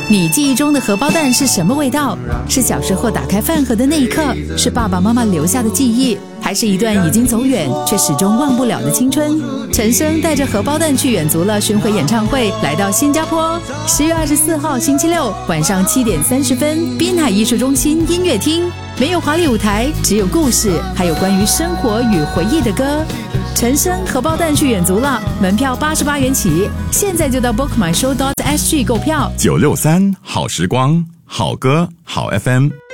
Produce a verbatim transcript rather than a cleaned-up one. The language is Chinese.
你记忆中的荷包蛋是什么味道？是小时候打开饭盒的那一刻，是爸爸妈妈留下的记忆，还是一段已经走远却始终忘不了的青春？陈升带着荷包蛋去远足了巡回演唱会来到新加坡，十月二十四号星期六晚上七点三十分，滨海艺术中心音乐厅。没有华丽舞台，只有故事，还有关于生活与回忆的歌。陈升荷包蛋去远足了，门票八十八元起，现在就到 book my show dot s g 购票。 九六三好时光，好歌好 F M。